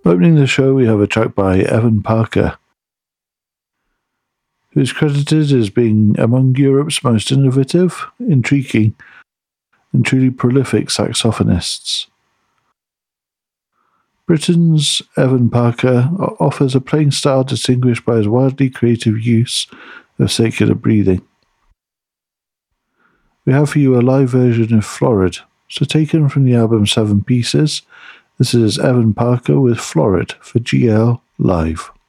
Opening the show, we have a track by Evan Parker, who is credited as being among Europe's most innovative, intriguing, and truly prolific saxophonists. Britain's Evan Parker offers a playing style distinguished by his wildly creative use of circular breathing. We have for you a live version of Florid, so taken from the album 7 Pieces. This is Evan Parker with Florid for GL Live.